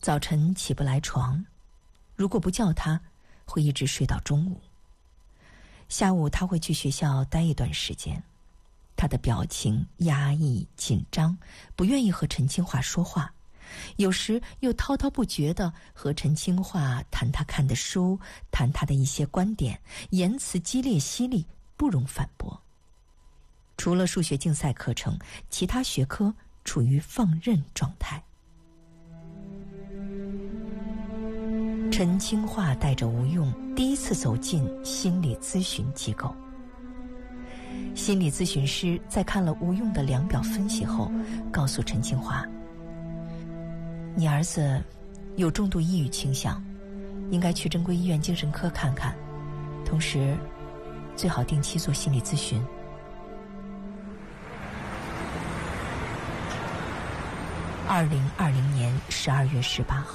早晨起不来床，如果不叫他，会一直睡到中午。下午他会去学校待一段时间，他的表情压抑紧张，不愿意和陈清华说话，有时又滔滔不绝地和陈清华谈他看的书，谈他的一些观点，言辞激烈犀利，不容反驳。除了数学竞赛课程，其他学科处于放任状态。陈清华带着吴用第一次走进心理咨询机构。心理咨询师在看了吴用的量表分析后，告诉陈清华，你儿子有重度抑郁倾向，应该去正规医院精神科看看，同时最好定期做心理咨询。2020年12月18号。